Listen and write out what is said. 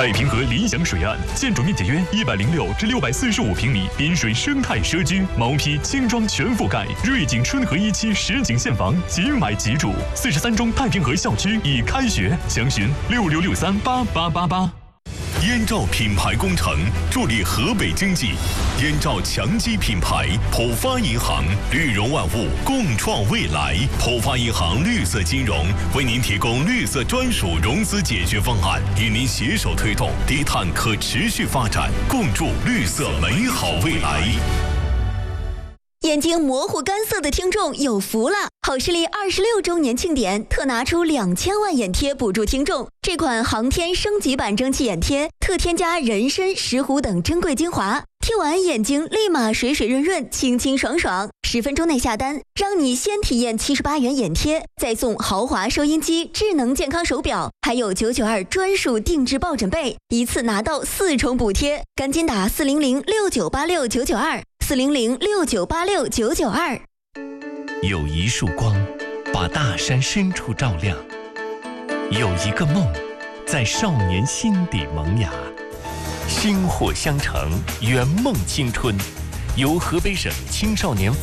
太平河理想水岸，建筑面积约106至645平米，滨水生态社区，毛坯轻装全覆盖，瑞景春和1期实景现房，即买即住。43中太平河校区已开学，详询66638888。 燕赵品牌工程助力河北经济，燕赵强基品牌，浦发银行，绿融万物，共创未来。浦发银行绿色金融为您提供绿色专属融资解决方案，与您携手推动低碳可持续发展，共筑绿色美好未来。 眼睛模糊干涩的听众有福了！好视力26周年庆典特拿出2000万眼贴补助听众。这款航天升级版蒸汽眼贴特添加人参、石斛等珍贵精华，贴完眼睛立马水水润润、清清爽爽。10分钟内下单，让你先体验78元眼贴，再送豪华收音机、智能健康手表，还有992专属定制抱枕被，一次拿到4重补贴。赶紧打400698699240069869992。 有一束光，把大山深处照亮；有一个梦，在少年心底萌芽。薪火相承，圆梦青春。由河北省青少年